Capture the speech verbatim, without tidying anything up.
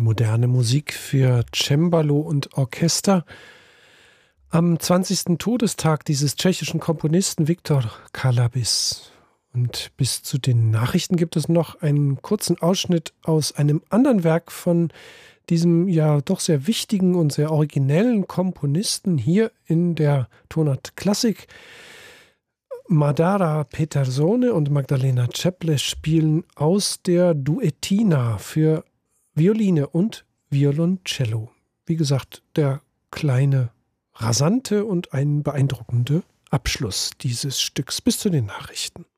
Moderne Musik für Cembalo und Orchester. Am zwanzigsten Todestag dieses tschechischen Komponisten Viktor Kalabis. Und bis zu den Nachrichten gibt es noch einen kurzen Ausschnitt aus einem anderen Werk von diesem ja doch sehr wichtigen und sehr originellen Komponisten hier in der Tonart Klassik. Madara Petersone und Magdalena Ceple spielen aus der Duettina für Violine und Violoncello. Wie gesagt, der kleine, rasante und ein beeindruckende Abschluss dieses Stücks bis zu den Nachrichten.